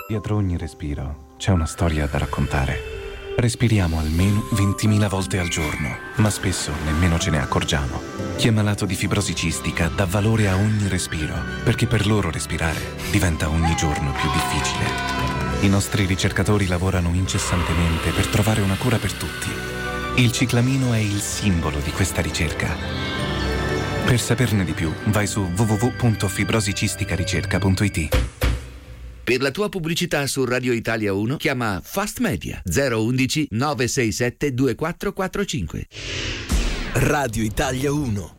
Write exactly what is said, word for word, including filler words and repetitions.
Dietro ogni respiro c'è una storia da raccontare. Respiriamo almeno ventimila volte al giorno, ma spesso nemmeno ce ne accorgiamo. Chi è malato di fibrosi cistica dà valore a ogni respiro, perché per loro respirare diventa ogni giorno più difficile. I nostri ricercatori lavorano incessantemente per trovare una cura per tutti. Il ciclamino è il simbolo di questa ricerca. Per saperne di più, vai su w w w punto fibrosicisticaricerca punto i t. Per la tua pubblicità su Radio Italia uno chiama Fast Media zero uno uno nove sei sette due quattro quattro cinque. Radio Italia uno.